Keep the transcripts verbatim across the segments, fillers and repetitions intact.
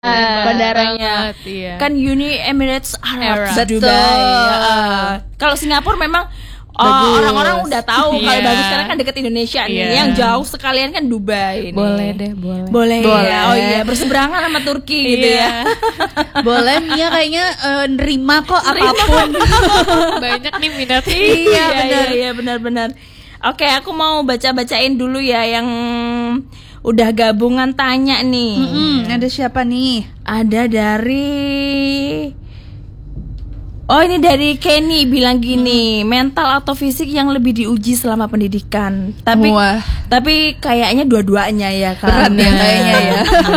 bandaranya. Iya. Kan Uni Emirates Arab Arab. Dubai. Uh, kalau Singapura memang oh, orang-orang udah tahu Iya. kalau bagus karena kan deket Indonesia nih. Iya. Yang jauh sekalian kan Dubai nih. Boleh deh, boleh. Boleh. Boleh. Ya. Oh iya, berseberangan sama Turki gitu ya. Boleh, Mia kayaknya uh, nerima kok apapun. Banyak nih minatnya. Iya, benar. Iya, benar-benar. Oke, aku mau baca-bacain dulu ya yang udah gabungan tanya nih. Mm-mm, ada siapa nih? Ada dari Oh ini dari Kenny bilang gini, hmm. mental atau fisik yang lebih diuji selama pendidikan. Tapi Wah. tapi kayaknya dua-duanya ya kan. Berat ya kayaknya ya.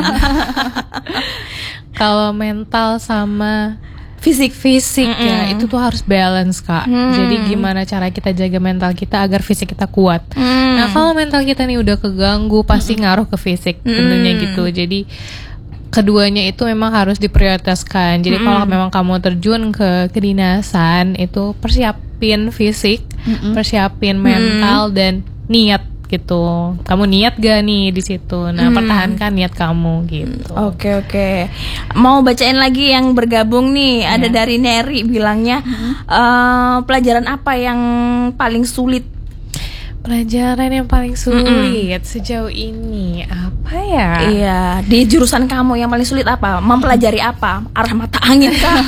Kalau mental sama fisik fisik Mm-mm. ya itu tuh harus balance Kak. Hmm. Jadi gimana cara kita jaga mental kita agar fisik kita kuat. Hmm. Nah kalau mental kita nih udah keganggu pasti ngaruh ke fisik tentunya Hmm. gitu. Jadi keduanya itu memang harus diprioritaskan. Jadi Mm-mm. kalau memang kamu terjun ke kedinasan itu persiapin fisik, Mm-mm. persiapin mental dan niat gitu. Kamu niat gak nih di situ? Nah, Mm. pertahankan niat kamu gitu. Oke oke. Mau bacain lagi yang bergabung nih. Ada dari Neri bilangnya eh, pelajaran apa yang paling sulit? Pelajaran yang paling sulit sejauh ini apa ya? Iya, di jurusan kamu yang paling sulit apa? Mempelajari apa? Arah mata angin kah?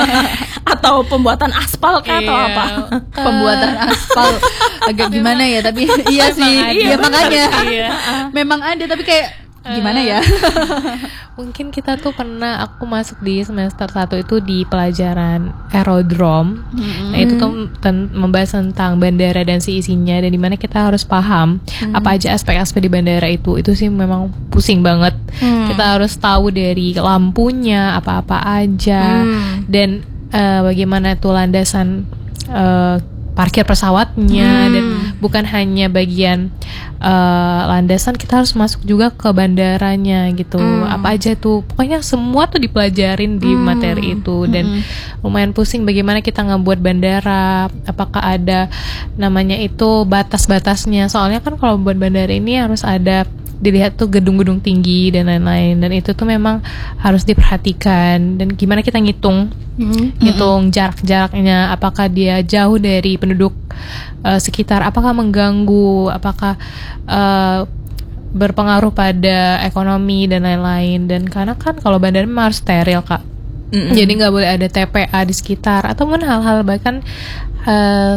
Atau pembuatan aspal kah atau Iya. apa? Pembuatan aspal agak gimana ya, tapi iya sih, ada. iya makanya. Iya. Memang ada tapi kayak gimana ya? Mungkin kita tuh pernah aku masuk di semester satu itu di pelajaran aerodrome. Mm-hmm. Nah itu tuh ten- membahas tentang bandara dan si isinya dan dimana kita harus paham Mm. apa aja aspek-aspek di bandara itu. Itu sih memang pusing banget. Mm. Kita harus tahu dari lampunya apa-apa aja Mm. dan uh, bagaimana tuh landasan uh, parkir pesawatnya Hmm. dan bukan hanya bagian uh, landasan, kita harus masuk juga ke bandaranya gitu. Hmm. Apa aja tuh, pokoknya semua tuh dipelajarin di Hmm. materi itu dan Hmm. lumayan pusing bagaimana kita ngebuat bandara. Apakah ada namanya itu batas-batasnya? Soalnya kan kalau buat bandara ini harus ada dilihat tuh gedung-gedung tinggi dan lain-lain dan itu tuh memang harus diperhatikan dan gimana kita ngitung Hmm. hitung jarak-jaraknya, apakah dia jauh dari penduduk uh, sekitar, apakah mengganggu, apakah uh, berpengaruh pada ekonomi dan lain-lain. Dan karena kan kalau bandara memang harus steril Kak. Mm-mm. Jadi nggak boleh ada T P A di sekitar ataupun hal-hal bahkan uh,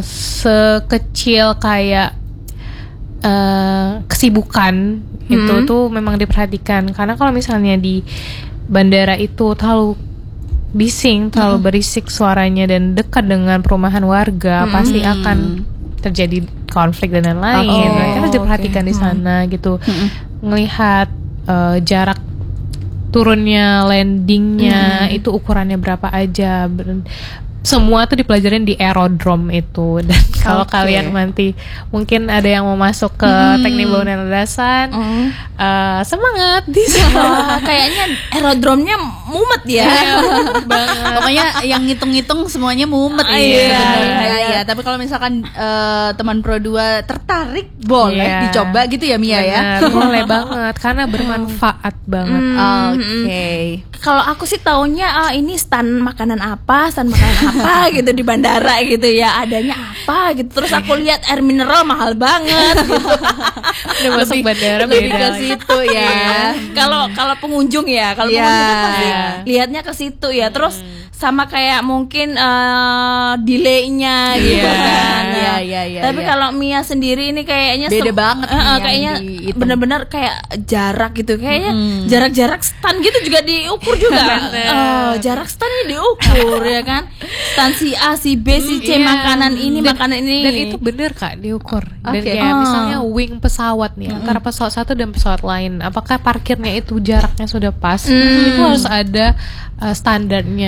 sekecil kayak uh, kesibukan itu Hmm. tuh memang diperhatikan. Karena kalau misalnya di bandara itu terlalu bising, terlalu berisik suaranya dan dekat dengan perumahan warga, Hmm. pasti akan terjadi konflik dan lain-lain. Oh, Nah, harus oke. diperhatikan di Hmm. sana gitu. Mm-mm. Ngelihat uh, jarak turunnya, landingnya itu ukurannya berapa aja. Ber- semua tuh dipelajarin di aerodrome itu. Dan kalau Oke. kalian nanti mungkin ada yang mau masuk ke Hmm. teknik bangunan landasan, Hmm. uh, semangat di sana. Wah, kayaknya aerodromnya mumet ya. banget. Pokoknya yang ngitung-ngitung semuanya mumet Ah, ya. iya, Sebenarnya iya. ya. Tapi kalau misalkan eh, teman Pro dua tertarik, boleh Iya. dicoba gitu ya Mia ya. Benar, boleh banget karena bermanfaat banget. Hmm. Oke. Kalau aku sih taunya ah, ini stand makanan apa, stand makanan apa gitu di bandara gitu ya, adanya apa gitu. Terus aku lihat air mineral mahal banget gitu. Udah masuk bandara Lebih beda ke lagi. situ ya. Kalau kalau pengunjung ya, kalau Iya. pengunjung kan pasti lihatnya ke situ ya. Terus sama kayak mungkin eh, delay-nya gitu Iya. kan. Iya, iya, iya, Tapi iya. kalau Mia sendiri ini kayaknya Beda sem- banget eh, nih eh, yang kayaknya dihitung. benar-benar kayak jarak gitu. Kayaknya Mm. jarak-jarak stand gitu juga diukur juga. Oh, jarak standnya diukur ya kan. Stand si A, si B, si C, Iya. makanan ini, Dan- makanan ini. Dan itu bener Kak diukur. Dan Oke. kayak Ah. misalnya wing pesawat nih antara pesawat satu dan pesawat lain, apakah parkirnya itu jaraknya sudah pas? Hmm. Itu harus ada uh, standarnya. Benar. Dan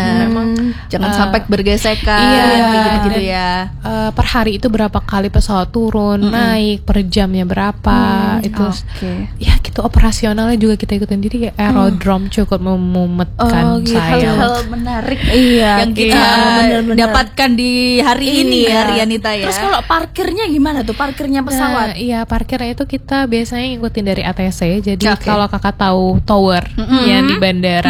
memang Jangan uh, sampai bergesekan, iya, kayak gitu-gitu ya. uh, per hari itu berapa kali pesawat turun, Mm-mm. naik, per jamnya berapa, Hmm, itu oke. ya gitu operasionalnya juga kita ikutin. Jadi kayak aerodrome cukup memumetkan Oh, gitu. saya. Hal-hal menarik Iya, yang kita iya, bener-bener. dapatkan di hari ini Iya. ya, Rianita ya. Terus kalau parkirnya gimana tuh? Parkirnya pesawat? Nah, iya parkirnya itu kita biasanya ngikutin dari A T C. Jadi Oke. kalau kakak tahu tower Mm-mm. yang di bandara